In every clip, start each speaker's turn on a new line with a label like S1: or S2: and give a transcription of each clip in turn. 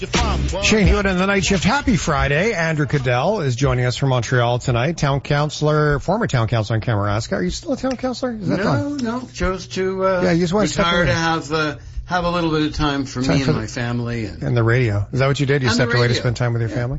S1: Shane Hewitt in the Night Shift. Happy Friday. Andrew Cadell is joining us from Montreal tonight. Former town councillor in Kamouraska. Are you still a town councillor?
S2: No. Chose to
S1: you just want
S2: retire to have a little bit of time for me and my family.
S1: And the radio. Is that what you did? You stepped away to spend time with your family?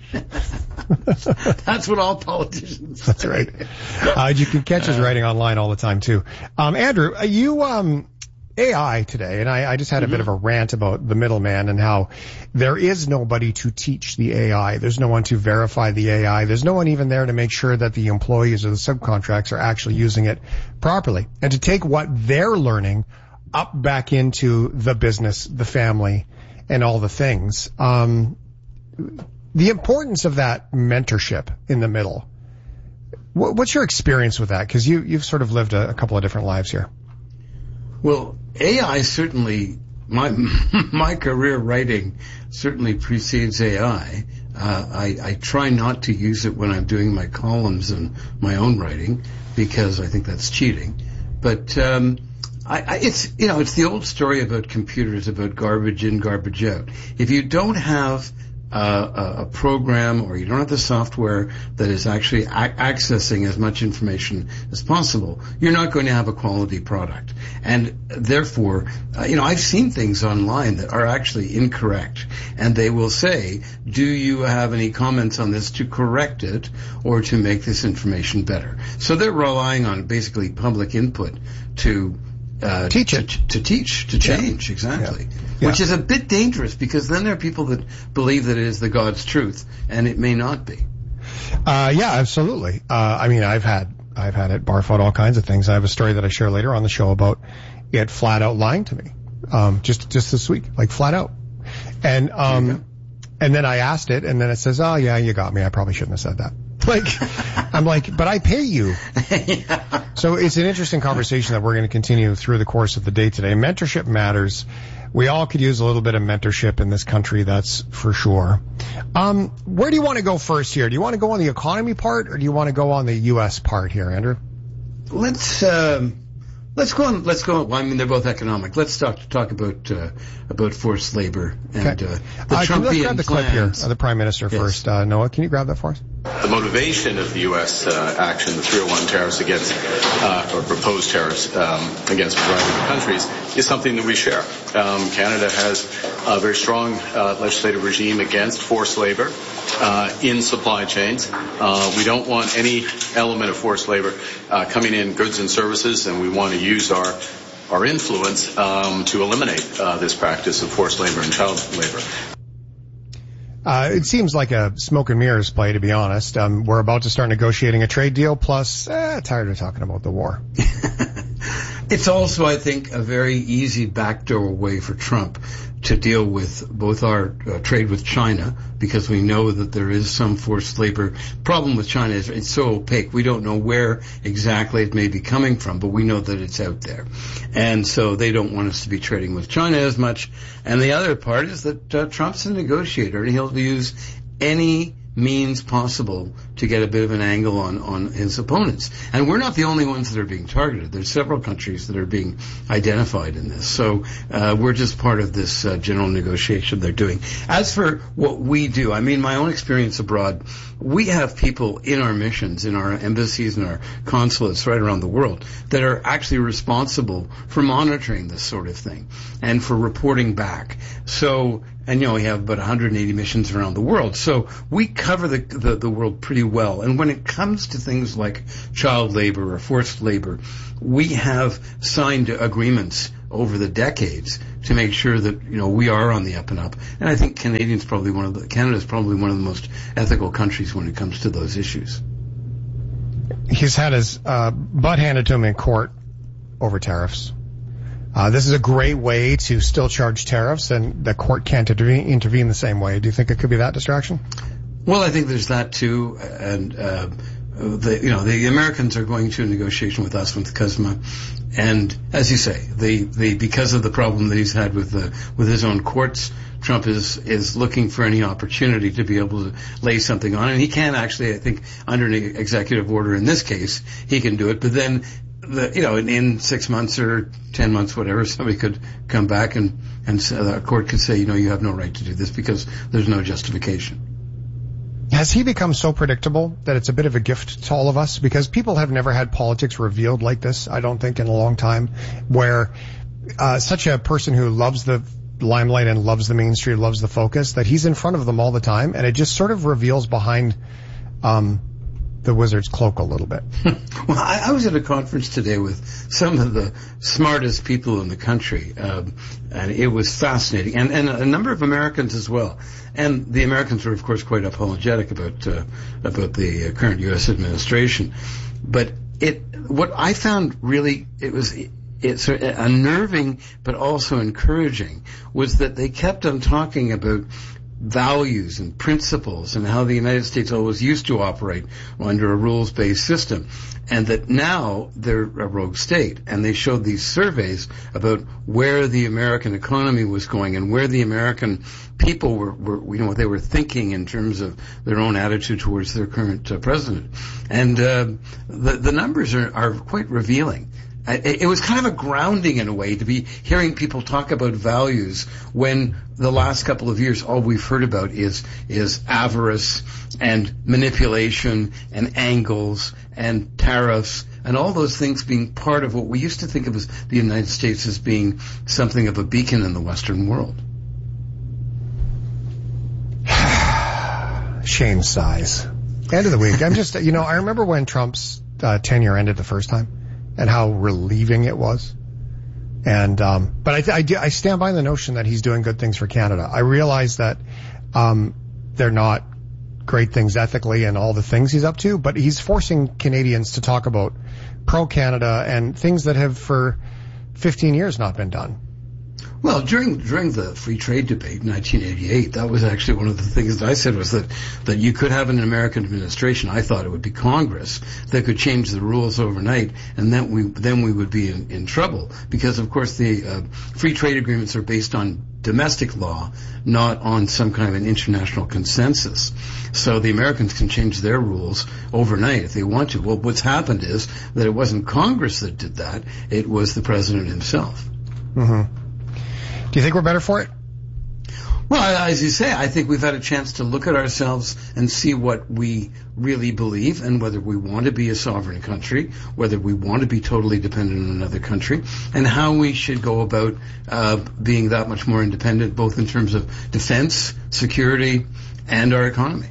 S2: That's what all politicians
S1: That's right. You can catch his writing online all the time, too. Andrew, you... AI today, and I just had a bit of a rant about the middleman and how there is nobody to teach the AI. There's no one to verify the AI. There's no one even there to make sure that the employees or the subcontracts are actually using it properly. And to take what they're learning up back into the business, the family, and all the things. The importance of that mentorship in the middle. What's your experience with that? Because you've sort of lived a couple of different lives here.
S2: Well, AI certainly, my career writing certainly precedes AI. I try not to use it when I'm doing my columns and my own writing because I think that's cheating. But it's the old story about computers, about garbage in, garbage out. If you don't have a program, or you don't have the software that is actually accessing as much information as possible, you're not going to have a quality product. And therefore, I've seen things online that are actually incorrect, and they will say, do you have any comments on this to correct it or to make this information better? So they're relying on basically public input to change, exactly. Yeah. Which is a bit dangerous, because then there are people that believe that it is the God's truth, and it may not be.
S1: Yeah, absolutely. I've had it barf out all kinds of things. I have a story that I share later on the show about it flat out lying to me, just this week, like flat out. And then I asked it, and then it says, "Oh yeah, you got me. I probably shouldn't have said that." I'm like, but I pay you. Yeah. So it's an interesting conversation that we're going to continue through the course of the day today. Mentorship matters. We all could use a little bit of mentorship in this country, that's for sure. Where do you want to go first here? Do you want to go on the economy part, or do you want to go on the U.S. part here, Andrew?
S2: Let's go on. Well, I mean, they're both economic. Let's talk about forced labor and the Trumpian
S1: let's grab the clip here of the Prime Minister first. Noah, can you grab that for us?
S3: The motivation of the U.S. action, the 301 tariffs against, or proposed tariffs against a variety of countries, is something that we share. Canada has a very strong legislative regime against forced labor in supply chains. We don't want any element of forced labor coming in goods and services, and we want to use our influence to eliminate this practice of forced labor and child labor.
S1: It seems like a smoke and mirrors play, to be honest. We're about to start negotiating a trade deal, plus tired of talking about the war.
S2: It's also, I think, a very easy backdoor way for Trump to deal with both our trade with China, because we know that there is some forced labor. Problem with China is it's so opaque. We don't know where exactly it may be coming from, but we know that it's out there. And so they don't want us to be trading with China as much. And the other part is that Trump's a negotiator, and he'll use any means possible to get a bit of an angle on his opponents. And we're not the only ones that are being targeted. There's several countries that are being identified in this. So we're just part of this general negotiation they're doing. As for what we do, I mean, my own experience abroad, we have people in our missions, in our embassies and our consulates right around the world that are actually responsible for monitoring this sort of thing and for reporting back. So, and we have about 180 missions around the world. So we cover the world pretty well. And when it comes to things like child labor or forced labor, we have signed agreements over the decades to make sure that, we are on the up and up. And I think Canada's probably one of the most ethical countries when it comes to those issues.
S1: He's had his butt handed to him in court over tariffs. This is a great way to still charge tariffs, and the court can't intervene the same way. Do you think it could be that distraction?
S2: Well, I think there's that too, and the Americans are going to a negotiation with us with CUSMA, and as you say, because of the problem that he's had with his own courts, Trump is looking for any opportunity to be able to lay something on, and he can actually, I think, under an executive order in this case, he can do it, but then in 6 months or 10 months, whatever, somebody could come back and and so the court could say, you have no right to do this because there's no justification.
S1: Has he become so predictable that it's a bit of a gift to all of us? Because people have never had politics revealed like this, I don't think, in a long time, where such a person who loves the limelight and loves the mainstream, loves the focus, that he's in front of them all the time, and it just sort of reveals behind the wizard's cloak a little bit.
S2: Well, I was at a conference today with some of the smartest people in the country, and it was fascinating, and a number of Americans as well. And the Americans were, of course, quite apologetic about the current U.S. administration. But what I found really, it's unnerving but also encouraging, was that they kept on talking about values and principles and how the United States always used to operate under a rules-based system, and that now they're a rogue state. And they showed these surveys about where the American economy was going and where the American people were what they were thinking in terms of their own attitude towards their current president. And the numbers are quite revealing. It was kind of a grounding in a way to be hearing people talk about values when the last couple of years all we've heard about is avarice and manipulation and angles and tariffs and all those things being part of what we used to think of as the United States as being something of a beacon in the Western world.
S1: Shane sighs. End of the week. I'm just, I remember when Trump's tenure ended the first time, and how relieving it was. And, but I stand by the notion that he's doing good things for Canada. I realize that, they're not great things ethically and all the things he's up to, but he's forcing Canadians to talk about pro-Canada and things that have for 15 years not been done.
S2: Well, during the free trade debate in 1988, that was actually one of the things that I said was that you could have an American administration. I thought it would be Congress that could change the rules overnight, and then we would be in trouble, because of course the free trade agreements are based on domestic law, not on some kind of an international consensus. So the Americans can change their rules overnight if they want to. Well, what's happened is that it wasn't Congress that did that; it was the president himself.
S1: Mm-hmm. Do you think we're better for it?
S2: Well, as you say, I think we've had a chance to look at ourselves and see what we really believe and whether we want to be a sovereign country, whether we want to be totally dependent on another country, and how we should go about being that much more independent, both in terms of defense, security, and our economy.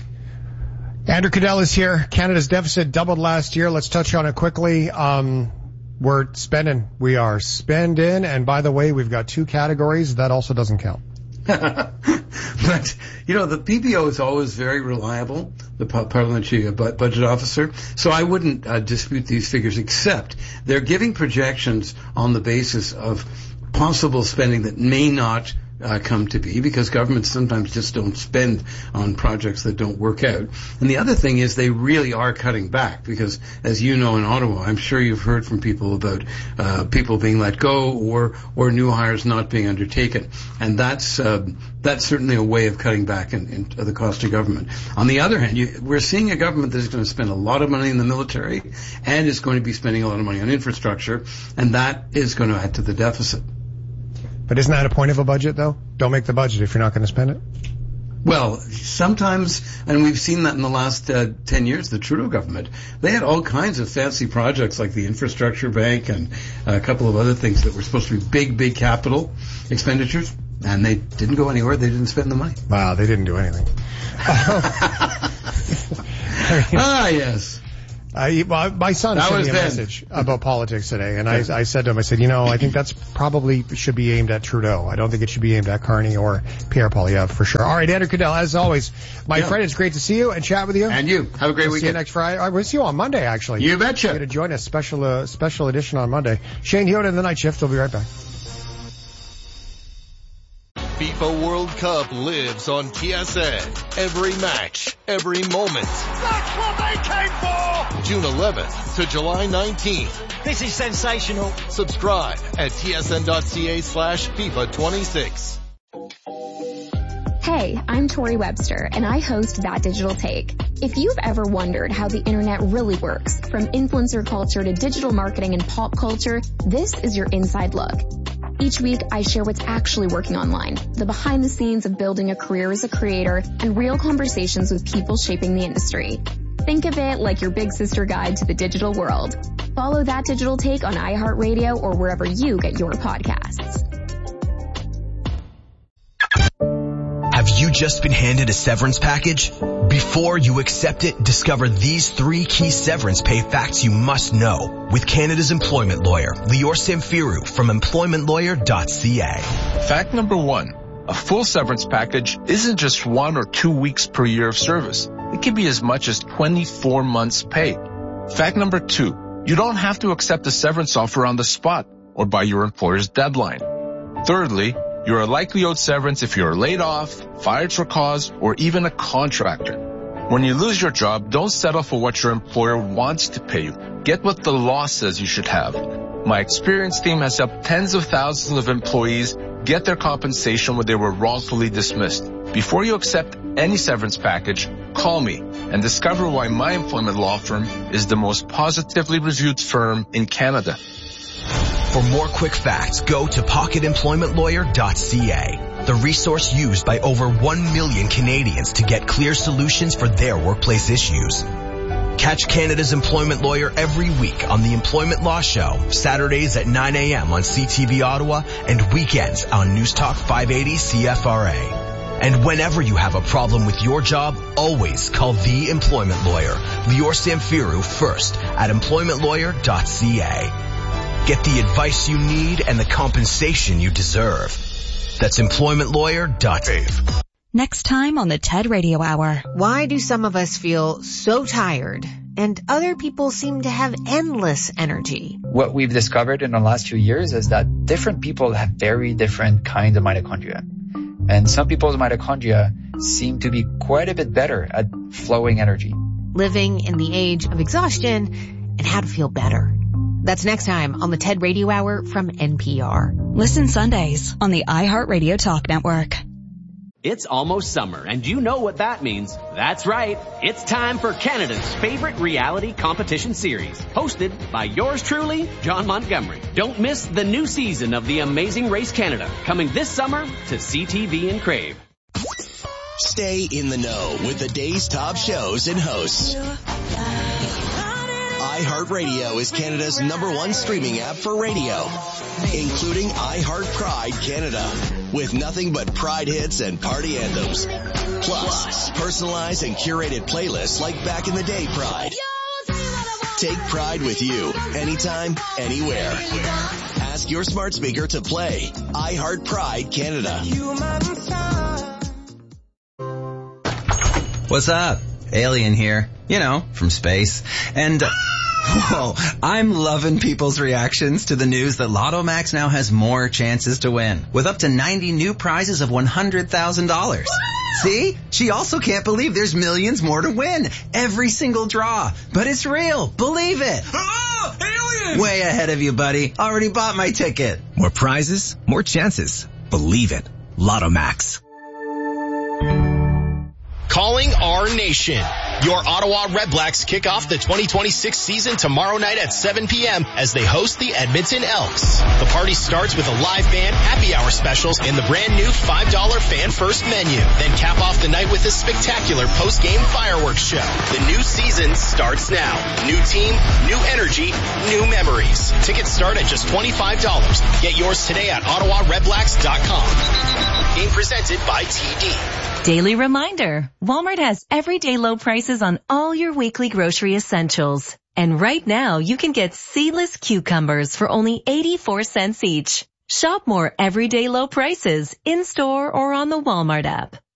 S1: Andrew Cadell is here. Canada's deficit doubled last year. Let's touch on it quickly. We're spending. We are spending. And by the way, we've got two categories. That also doesn't count.
S2: But, the PBO is always very reliable, the Parliamentary Budget Officer. So I wouldn't dispute these figures, except they're giving projections on the basis of possible spending that may not come to be, because governments sometimes just don't spend on projects that don't work out. And the other thing is they really are cutting back, because as you know, in Ottawa, I'm sure you've heard from people about people being let go or new hires not being undertaken. And that's certainly a way of cutting back in the cost of government. On the other hand, we're seeing a government that is going to spend a lot of money in the military and is going to be spending a lot of money on infrastructure, and that is going to add to the deficit.
S1: But isn't that a point of a budget, though? Don't make the budget if you're not going to spend it.
S2: Well, sometimes, and we've seen that in the last 10 years, the Trudeau government, they had all kinds of fancy projects like the infrastructure bank and a couple of other things that were supposed to be big capital expenditures, and they didn't go anywhere. They didn't spend the money.
S1: Wow, they didn't do anything.
S2: Yes.
S1: My son sent me a message about politics today, and I said to him, I think that's probably should be aimed at Trudeau. I don't think it should be aimed at Carney or Pierre Poilievre for sure. All right, Andrew Cadell, as always, my friend, it's great to see you and chat with you.
S2: And you. Have a great weekend.
S1: See you next Friday. We'll see you on Monday, actually.
S2: You betcha.
S1: You're going to join us, special edition on Monday. Shane Hewitt in the night shift. We'll be right back.
S4: FIFA World Cup lives on TSN. Every match, every moment.
S5: That's what they came for!
S4: June 11th to July 19th.
S5: This is sensational.
S4: Subscribe at tsn.ca/FIFA26.
S6: Hey, I'm Tori Webster, and I host That Digital Take. If you've ever wondered how the internet really works, from influencer culture to digital marketing and pop culture, this is your inside look. Each week, I share what's actually working online, the behind the scenes of building a career as a creator, and real conversations with people shaping the industry. Think of it like your big sister guide to the digital world. Follow That Digital Take on iHeartRadio or wherever you get your podcasts.
S7: Have you just been handed a severance package? Before you accept it, discover these 3 key severance pay facts you must know with Canada's employment lawyer, Lior Samfiru from employmentlawyer.ca.
S8: Fact number 1. A full severance package isn't just 1 or 2 weeks per year of service. It can be as much as 24 months pay. Fact number 2. You don't have to accept a severance offer on the spot or by your employer's deadline. Thirdly, you are likely owed severance if you are laid off, fired for cause, or even a contractor. When you lose your job, don't settle for what your employer wants to pay you. Get what the law says you should have. My experienced team has helped tens of thousands of employees get their compensation when they were wrongfully dismissed. Before you accept any severance package, call me and discover why my employment law firm is the most positively reviewed firm in Canada.
S7: For more quick facts, go to pocketemploymentlawyer.ca, the resource used by over 1 million Canadians to get clear solutions for their workplace issues. Catch Canada's Employment Lawyer every week on the Employment Law Show, Saturdays at 9 a.m. on CTV Ottawa and weekends on News Talk 580 CFRA. And whenever you have a problem with your job, always call the Employment Lawyer, Lior Samfiru, first at employmentlawyer.ca. Get the advice you need and the compensation you deserve. That's employmentlawyer.ca.
S9: Next time on the TED Radio Hour.
S10: Why do some of us feel so tired and other people seem to have endless energy?
S11: What we've discovered in the last few years is that different people have very different kinds of mitochondria. And some people's mitochondria seem to be quite a bit better at flowing energy.
S10: Living in the age of exhaustion and how to feel better. That's next time on the TED Radio Hour from NPR.
S9: Listen Sundays on the iHeartRadio Talk Network.
S12: It's almost summer, and you know what that means. That's right. It's time for Canada's favorite reality competition series, hosted by yours truly, John Montgomery. Don't miss the new season of The Amazing Race Canada, coming this summer to CTV and Crave.
S13: Stay in the know with the day's top shows and hosts. iHeartRadio is Canada's #1 streaming app for radio, including iHeart Pride Canada, with nothing but Pride hits and party anthems. Plus, personalized and curated playlists like Back in the Day Pride. Take Pride with you, anytime, anywhere. Ask your smart speaker to play iHeart Pride Canada.
S14: What's up? Alien here. You know, from space. And... whoa, I'm loving people's reactions to the news that Lotto Max now has more chances to win, with up to 90 new prizes of $100,000. See? She also can't believe there's millions more to win. Every single draw. But it's real. Believe it.
S15: Oh, aliens!
S14: Way ahead of you, buddy. Already bought my ticket.
S16: More prizes, more chances. Believe it. Lotto Max.
S17: Calling our nation. Your Ottawa Redblacks kick off the 2026 season tomorrow night at 7 p.m. as they host the Edmonton Elks. The party starts with a live band, happy hour specials, and the brand new $5 fan first menu. Then cap off the night with a spectacular post-game fireworks show. The new season starts now. New team, new energy, new memories. Tickets start at just $25. Get yours today at OttawaRedblacks.com. Game presented by TD.
S18: Daily reminder, Walmart has everyday low prices on all your weekly grocery essentials. And right now, you can get seedless cucumbers for only 84 cents each. Shop more everyday low prices in-store or on the Walmart app.